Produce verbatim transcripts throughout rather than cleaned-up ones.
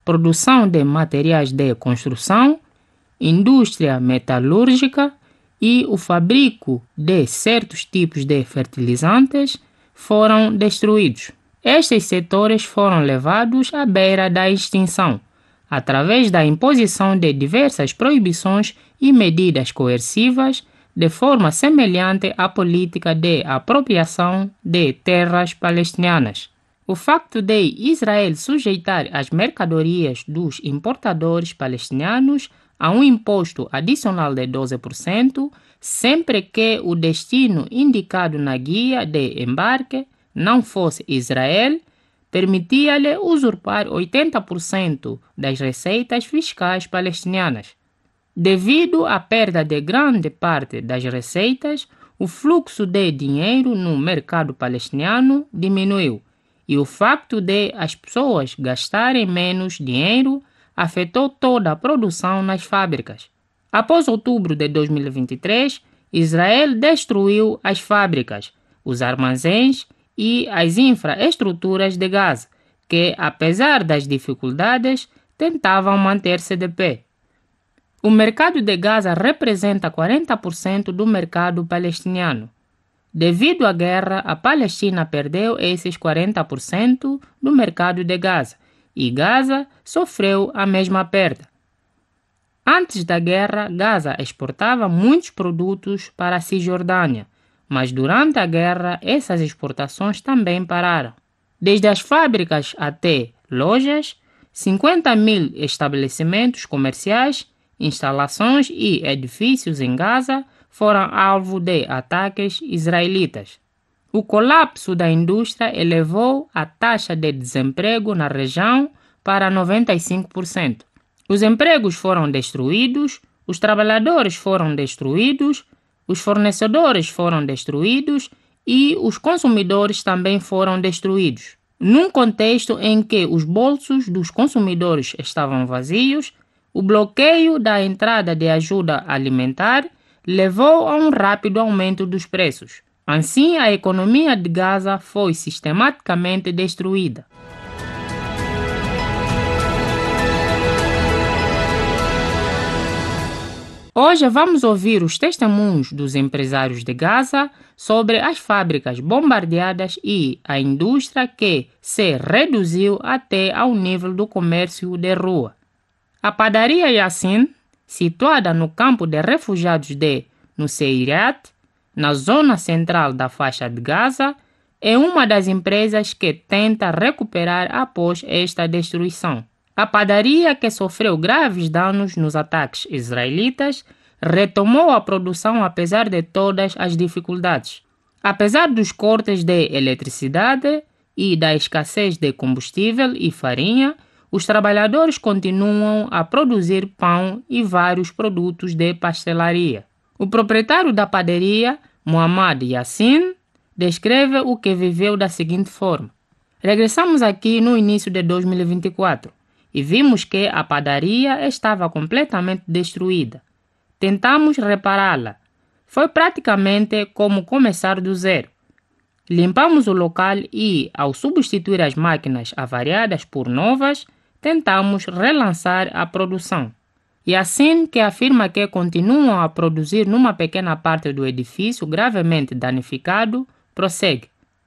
produção de materiais de construção, indústria metalúrgica e o fabrico de certos tipos de fertilizantes foram destruídos. Estes setores foram levados à beira da extinção, através da imposição de diversas proibições e medidas coercivas, de forma semelhante à política de apropriação de terras palestinianas. O facto de Israel sujeitar as mercadorias dos importadores palestinianos a um imposto adicional de doze por cento, sempre que o destino indicado na guia de embarque não fosse Israel, permitia-lhe usurpar oitenta por cento das receitas fiscais palestinianas. Devido à perda de grande parte das receitas, o fluxo de dinheiro no mercado palestiniano diminuiu, e o facto de as pessoas gastarem menos dinheiro afetou toda a produção nas fábricas. Após outubro de dois mil e vinte e três, Israel destruiu as fábricas, os armazéns e as infraestruturas de Gaza, que, apesar das dificuldades, tentavam manter-se de pé. O mercado de Gaza representa quarenta por cento do mercado palestiniano. Devido à guerra, a Palestina perdeu esses quarenta por cento do mercado de Gaza, e Gaza sofreu a mesma perda. Antes da guerra, Gaza exportava muitos produtos para a Cisjordânia, mas durante a guerra essas exportações também pararam. Desde as fábricas até lojas, cinquenta mil estabelecimentos comerciais, instalações e edifícios em Gaza foram alvo de ataques israelitas. O colapso da indústria elevou a taxa de desemprego na região para noventa e cinco por cento. Os empregos foram destruídos, os trabalhadores foram destruídos, os fornecedores foram destruídos e os consumidores também foram destruídos. Num contexto em que os bolsos dos consumidores estavam vazios, o bloqueio da entrada de ajuda alimentar levou a um rápido aumento dos preços. Assim, a economia de Gaza foi sistematicamente destruída. Hoje vamos ouvir os testemunhos dos empresários de Gaza sobre as fábricas bombardeadas e a indústria que se reduziu até ao nível do comércio de rua. A padaria Yassin, situada no campo de refugiados de Nusseirat, na zona central da faixa de Gaza, é uma das empresas que tenta recuperar após esta destruição. A padaria, que sofreu graves danos nos ataques israelitas, retomou a produção apesar de todas as dificuldades. Apesar dos cortes de eletricidade e da escassez de combustível e farinha, os trabalhadores continuam a produzir pão e vários produtos de pastelaria. O proprietário da padaria, Muhammad Yassin, descreve o que viveu da seguinte forma: regressamos aqui no início de dois mil e vinte e quatro e vimos que a padaria estava completamente destruída. Tentamos repará-la. Foi praticamente como começar do zero. Limpamos o local e, ao substituir as máquinas avariadas por novas, tentamos relançar a produção. E assim que afirma que continuam a produzir numa pequena parte do edifício gravemente danificado, prossegue.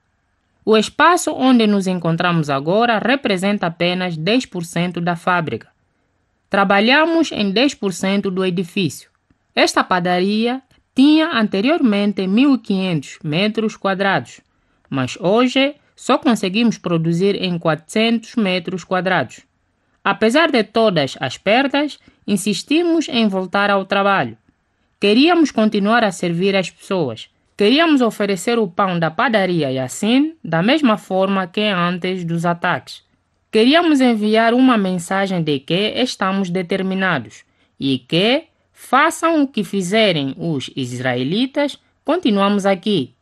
O espaço onde nos encontramos agora representa apenas dez por cento da fábrica. Trabalhamos em dez por cento do edifício. Esta padaria tinha anteriormente mil e quinhentos metros quadrados, mas hoje só conseguimos produzir em quatrocentos metros quadrados. Apesar de todas as perdas, insistimos em voltar ao trabalho. Queríamos continuar a servir as pessoas. Queríamos oferecer o pão da padaria Yassin da mesma forma que antes dos ataques. Queríamos enviar uma mensagem de que estamos determinados e que, façam o que fizerem os israelitas, continuamos aqui.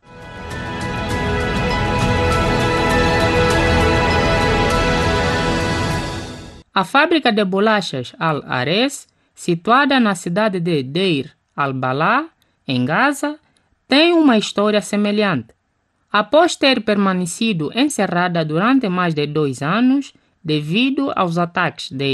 A fábrica de bolachas Al-Ares, situada na cidade de Deir al-Balá, em Gaza, tem uma história semelhante. Após ter permanecido encerrada durante mais de dois anos, devido aos ataques de